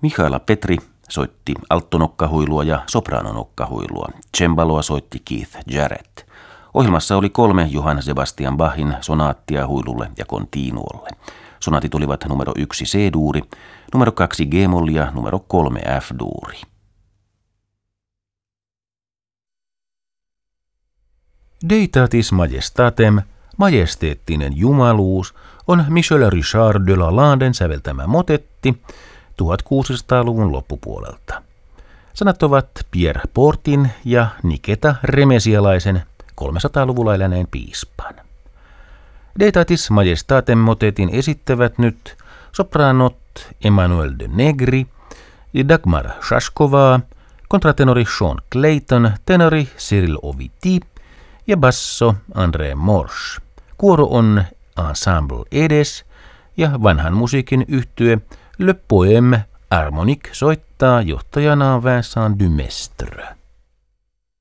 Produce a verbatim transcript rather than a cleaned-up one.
Michaela Petri soitti alttonokkahuilua ja sopranonokkahuilua. Cembaloa soitti Keith Jarrett. Ohjelmassa oli kolme Johann Sebastian Bachin sonaattia huilulle ja continuolle. Sonaatit olivat numero yksi C-duuri, numero kaksi G-moll ja numero kolme F-duuri. Deitatis Majestatem, majesteettinen jumaluus, on Michel Richard de Lalanden säveltämä motetti tuhatkuusisataaluvun loppupuolelta. Sanat ovat Pierre Portin ja Niketa Remesialaisen kolmesataaluvulla eläneen piispan. Deitatis Majestatem motetin esittävät nyt sopranot Emmanuel de Negri ja Dagmar Shashkovaa, kontratenori Sean Clayton, tenori Cyril Oviti ja basso André Morsch. Kuoro on Ensemble Edes ja vanhan musiikin yhtye Le Poème Harmonique soittaa johtajana Vincent Dumestre.